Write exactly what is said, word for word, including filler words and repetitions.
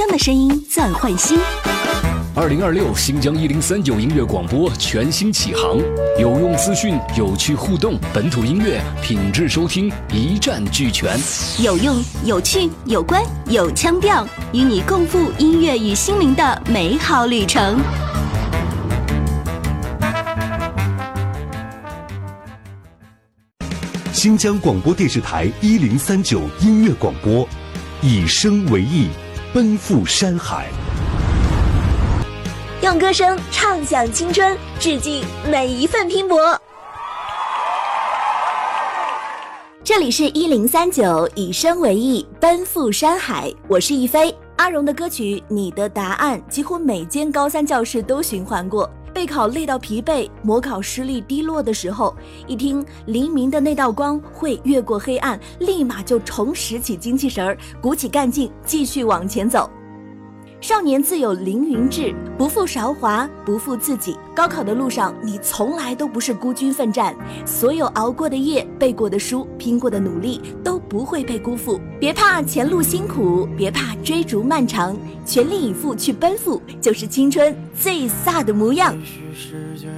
江的声音钻焕新。 二零二六新疆一零三九音乐广播全新启航，有用资讯，有趣互动，本土音乐品质收听一站俱全， 有用、有趣、有关、有腔调，与你共赴音乐与心灵的美好旅程。 新疆广播电视台一零三九音乐广播，以声为翼，奔赴山海。 用歌声唱响青春，致敬每一份拼搏。 这里是一零三九，以声为翼，奔赴山海。我是一飞。阿荣的歌曲《你的答案》几乎每间高三教室都循环过。备考累到疲惫，模考失利低落的时候，一听黎明的那道光会越过黑暗，立马就重拾起精气神儿，鼓起干劲，继续往前走。少年自有凌云志，不负韶华，不负自己。高考的路上，你从来都不是孤军奋战，所有熬过的夜、背过的书、拼过的努力，都不会被辜负。别怕前路辛苦，别怕追逐漫长，全力以赴去奔赴，就是青春最飒的模样。